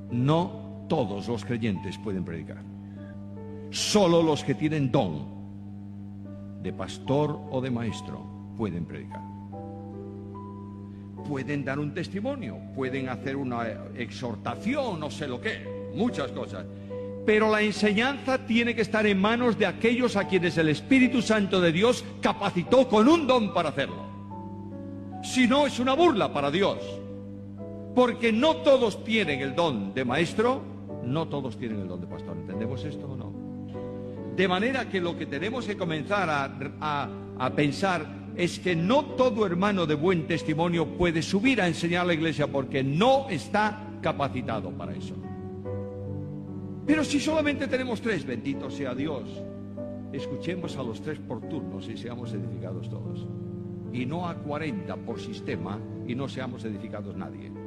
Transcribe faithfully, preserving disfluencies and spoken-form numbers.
No todos los creyentes pueden predicar. Solo los que tienen don de pastor o de maestro pueden predicar. Pueden dar un testimonio, pueden hacer una exhortación, no sé lo que, muchas cosas. Pero la enseñanza tiene que estar en manos de aquellos a quienes el Espíritu Santo de Dios capacitó con un don para hacerlo. Si no, es una burla para Dios. Porque no todos tienen el don de maestro, no todos tienen el don de pastor. ¿Entendemos esto o no? De manera que lo que tenemos que comenzar a, a, a pensar es que no todo hermano de buen testimonio puede subir a enseñar a la iglesia porque no está capacitado para eso. Pero si solamente tenemos tres, bendito sea Dios, escuchemos a los tres por turnos y seamos edificados todos. Y no a cuarenta por sistema y no seamos edificados nadie.